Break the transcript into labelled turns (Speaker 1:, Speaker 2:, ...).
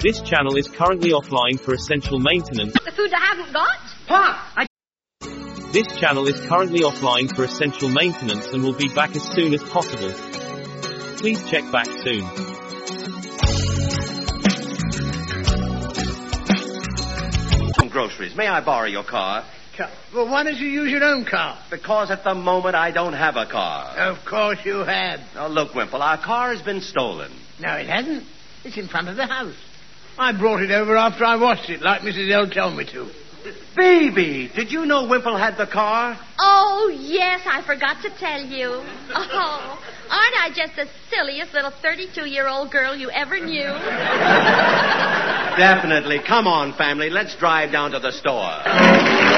Speaker 1: This channel is currently offline for essential maintenance.
Speaker 2: The food I haven't got?
Speaker 3: Pop!
Speaker 1: This channel is currently offline for essential maintenance and will be back as soon as possible. Please check back soon.
Speaker 3: Groceries. May I borrow your car?
Speaker 4: Well, why don't you use your own car?
Speaker 3: Because at the moment I don't have a car.
Speaker 4: Of course you have.
Speaker 3: Now, look, Wimple, our car has been stolen.
Speaker 4: No, it hasn't. It's in front of the house. I brought it over after I washed it, like Mrs. L told me to.
Speaker 3: Baby, did you know Wimple had the car?
Speaker 2: Oh, yes, I forgot to tell you. Oh, aren't I just the silliest little 32-year-old girl you ever knew?
Speaker 3: Definitely. Come on, family. Let's drive down to the store.